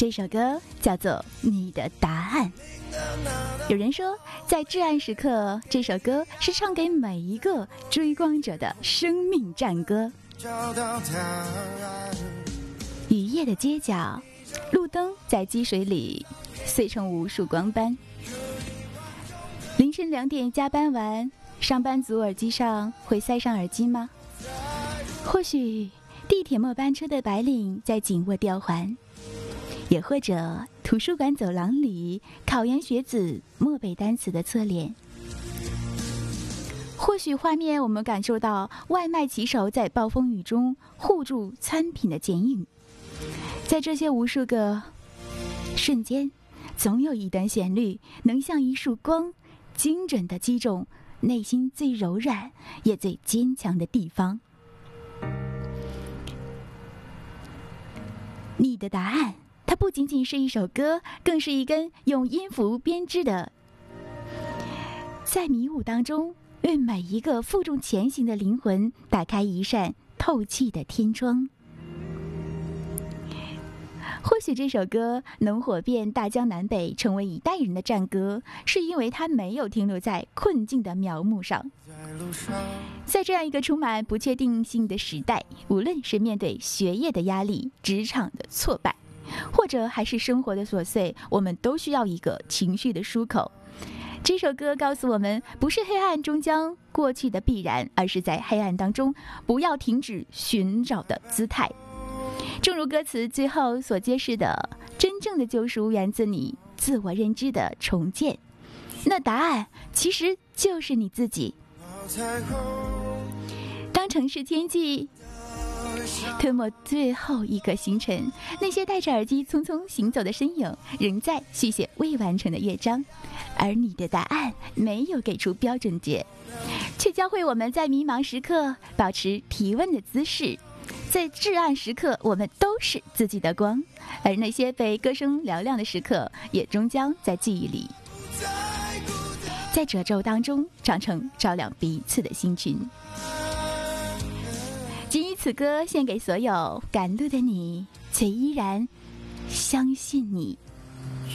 这首歌叫做《你的答案》。有人说，在至暗时刻，这首歌是唱给每一个追光者的生命战歌。雨夜的街角，路灯在积水里碎成无数光斑。凌晨2点加班完，上班族耳机上会塞上耳机吗？或许地铁末班车的白领在紧握吊环，也或者图书馆走廊里考研学子默背单词的侧脸。或许画面我们感受到外卖骑手在暴风雨中护住餐品的剪影。在这些无数个瞬间，总有一段旋律能像一束光，精准地击中内心最柔软也最坚强的地方。你的答案，它不仅仅是一首歌，更是一根用音符编织的，在迷雾当中为每一个负重前行的灵魂打开一扇透气的天窗。或许这首歌能火遍大江南北，成为一代人的战歌，是因为它没有停留在困境的苗木上。在这样一个充满不确定性的时代，无论是面对学业的压力、职场的挫败，或者还是生活的琐碎，我们都需要一个情绪的出口。这首歌告诉我们，不是黑暗终将过去的必然，而是在黑暗当中不要停止寻找的姿态。正如歌词最后所揭示的，真正的救赎源自你自我认知的重建，那答案其实就是你自己。当城市天际吞没最后一颗星辰，那些戴着耳机匆匆行走的身影仍在续写未完成的乐章，而你的答案没有给出标准解，却教会我们在迷茫时刻保持提问的姿势。在至暗时刻，我们都是自己的光，而那些被歌声嘹亮的时刻，也终将在记忆里，在褶皱当中长成照亮彼此的星群。仅以此歌献给所有赶路的你，却依然相信你。